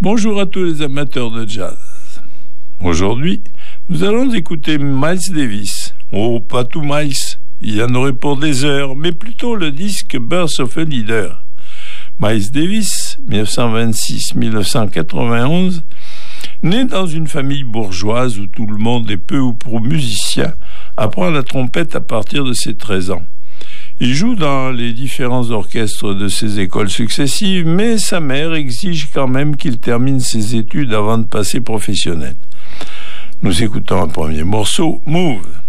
Bonjour à tous les amateurs de jazz. Aujourd'hui, nous allons écouter Miles Davis. Oh, pas tout Miles, il y en aurait pour des heures, mais plutôt le disque Birth of a Leader. Miles Davis, 1926-1991, né dans une famille bourgeoise où tout le monde est peu ou prou musicien, apprend la trompette à partir de ses 13 ans. Il joue dans les différents orchestres de ses écoles successives, mais sa mère exige quand même qu'il termine ses études avant de passer professionnel. Nous écoutons un premier morceau, Move.